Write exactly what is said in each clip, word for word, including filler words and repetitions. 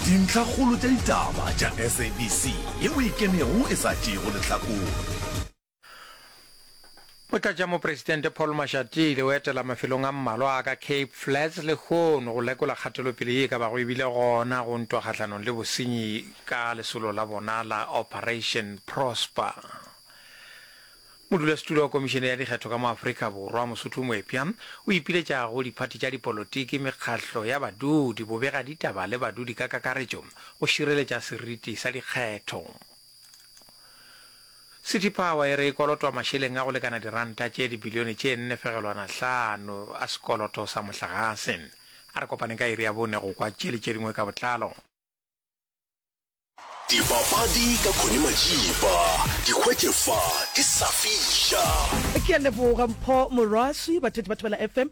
dintlha kgolo tša ditaba tša S A B C yeo e kenego e sa tšego lehlakore. Motlatša mopresidente Paul Mashatile o etela mafelong a mmalwa ka Cape Flats le kgono go lekola kgatelopele ye ka bago ebile gona go ntwa kgatlhanong le bosenyi ka lesolo la bona la Operation Prosper. Modulasetulo wa Komišene ya Dikgetho ka mo Afrika Borwa Mosotho Moepya o ipiletša go diphati tša dipolotiki mekgatlo ya badudi bobega ditaba le badudi ka kakaretšo go šireletša seriti sa dikgetho. City Power e re kolotwa mašeleng a go lekana diranta tše dibilione tše nne fegelwana hlano a sekoloto sa mohlagase. A re kopaneng ka iri ya bone go kwa tše le tše dingwe ka botlalo. Dipapadi ka Khone Majiba, dikgwetlefa di sa fiša. Ke a leboga Mpho Moraswi bathati ba Thobela F M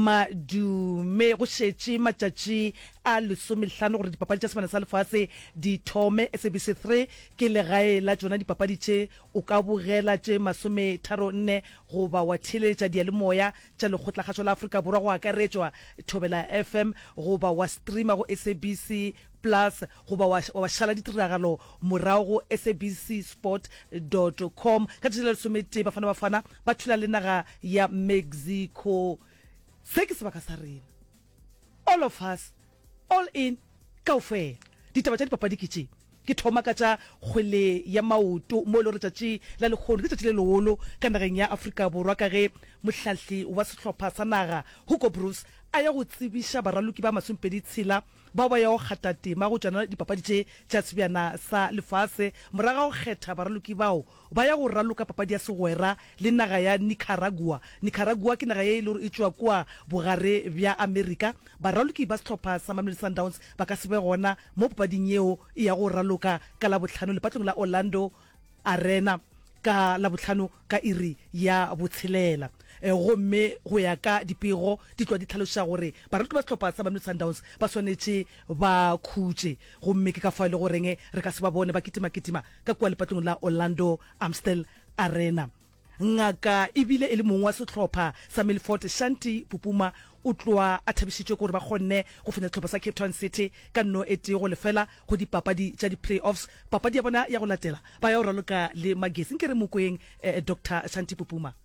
madume go šetše matšatši a lesomehlano gore dipapadi tša semana sa lefase di thome. S A B C three ke legae la tšona dipapadi tše o ka bogela tše masome tharo nne goba wa theletša dialemoya tša lekgotlakgašo la Afrika Borwa go akaretšwa Thobela F M goba wa streama go S A B C plus goba wa šala ditiragalo morago go S A B C sport dot com ka tšatši la lesomete bafana bafana ba thula le naga ya Mexico. Se ke sebaka sa rena, all of us, all in kaofela ditaba tša dipapadi ke tše ke thoma ka tša kgwele ya maoto mo e le gore tšatši la lekgono ke tšatši le legolo ka nageng ya Afrika Borwa ka ge mohlahli wa sehlopha sa naga Hugo Broos a ya go tsebiša baraloki ba masompedi tshela bao ba ya go kgata tema go tšana dipapadi tše tša tsebjana sa lefase moraga go kgetha baraloki bao ba ya go raloka papadi ya segwera le naga ya Nicaragua. Nicaragua ke naga ye e le gore e tšwa kua bogare bja Amerika. Baraloki ba sehlopha sa Mamelodi Sundowns ba ka se be gona mo papading yeo e ya go raloka ka la botlhano lepatlong la Orlando Arena ka la botlhano ka iri ya botshelela. Gomme go ya ka dipego di tloa di tlhaloša gore baraloki ba sehlopha sa Mamelodi Sundowns ba swanetše ba khutše gomme ke ka fa le goreng re ka se ba bone ba kitima-kitima ka kua lepatlong la Orlando Amstel Arena. Ngaka ebile e le mongwe wa sehlopha sa Milford Shanti Pupuma o tloa a thabišitšwe gore ba kgonne go fenya sehlopha sa Cape Town City ka nno e tee go lefela go dipapadi tša di-playoffs. Papadi ya bona ya go latela ba ya go raloka le Magesi. Nke re mokweng eh, Doctor Shanti Pupuma.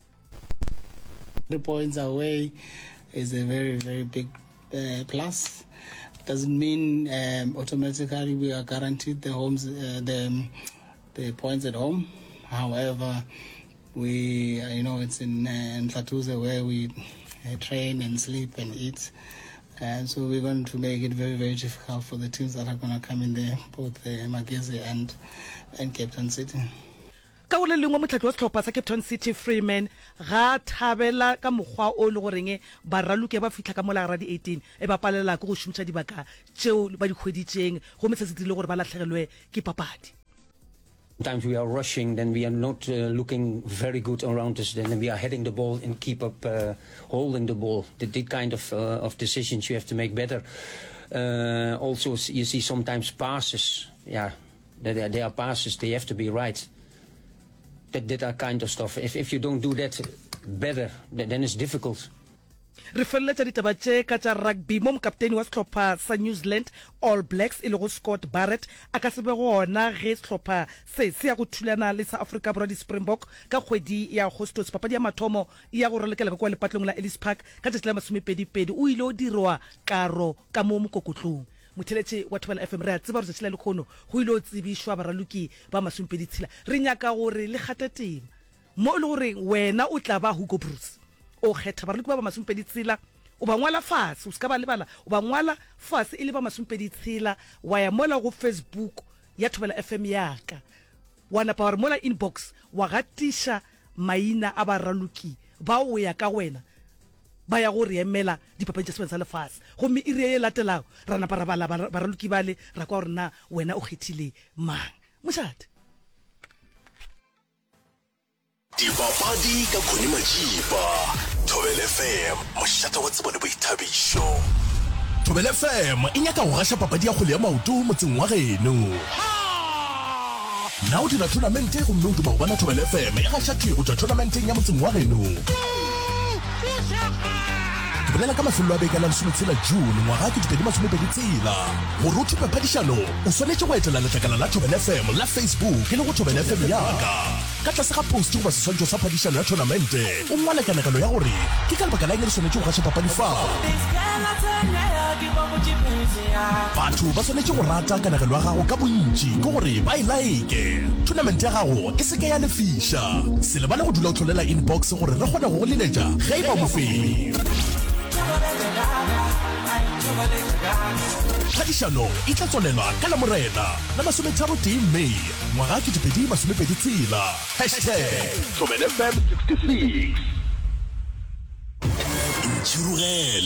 Three points away is a very, very big uh, plus. Doesn't mean um, automatically we are guaranteed the homes, uh, the the points at home. However, we, uh, you know, it's in uh, Mhlatuze where we uh, train and sleep and eat, and so we're going to make it very, very difficult for the teams that are going to come in there, both uh, Magesi and and Cape Town City. Ka o le lengwe motlhatlo wa sehlopha sa Cape Town City Freeman ga thabela ka mokgwa o le goreng baraloki ba fitlha ka mola ra di eighteen e ba palela go šomiša dibaka tšeo ba di kgweditšeng go metsa se dirile gore ba latlhegelwe ke papadi. Sometimes we are rushing, then we are not uh, looking very good around us, then we are heading the ball and keep up uh, holding the ball. The, the kind of uh, of decisions you have to make better. Uh, also, you see sometimes passes, yeah, they, they are passes, they have to be right. That, that are kind of stuff. If, if you don't do that better, then it's difficult. Re feleletša ditaba tše ka tša rugby mo mokapteni wa sehlopha sa New Zealand All Blacks e le go Scott Barrett a ka se be gona ge sehlopha se se ya go thulana le sa Afrika Borwa di Springbok ka kgwedi ya Agostose. Papadi ya mathomo e ya go ralekela kwa lepatlong la Ellis Park ka tšatši la masomepedipedi o ile o dirwa karo ka mo mokokotlong. Motheletše wa Thobela F M re a tseba gore tšatši la lekgono go ile o tsebišwa baraloki ba masompedi tshela. Re nyaka gore le kgate tema mo e le gore wena o tla ba Hugo Broos o kgetha baraloki ba ba masompedi tshela o ba ngwala fase o ska ba lebala o ba ngwala fase e le ba masompedi tshela wa ya mola go Facebook ya Thobela F M yaka wa napa wa mola inbox wa gatiša maina a baraloki ba o ya ka wena ba ya go re emela dipapadi tša sebaka sa lefase gomme e re e latelago ra napa ra bala baraloki bale ra kwa gore na wena o kgethile mang mošate. Dipapadi ka Khone Majiba, Thobela F M mošate wa tsebo le boithabišo. Thobela F M e nyaka go gaša papadi ya kgwele ya maoto motseng wa geno. Na o dira tournamente gomme o duma go bona Thobela F M e gaša tee go tšwa tournamenteng ya motseng wa geno. bolela ka mafelo a beke la lesometshela June ngwaga ke dipedi masomepedi tsela gore o thupe phadišano o swanetse go etela letlakala la Thobela F M la Facebook le go Thobela F M yaka ka tlase ga post go ba seswantšho sa phadišano ya tournamente o ngwale kanagelo ya gore ke ka lebaka la eng le swanetse go gaša papadi fao batho ba swanetse go rata kanagelo ya gago ka bontši ke gore ba e like tournamente ya gago e seke ya lefiša se lebale go dula o tlholela inbox gore re kgone go go leletša ge e ba mofedi phadišano e tla tswalelwa ka la morena la masometharo tee Mei ngwaga ke dipedi masomepedi tsela hashtag Thobela F M sixty-six ntšhurugele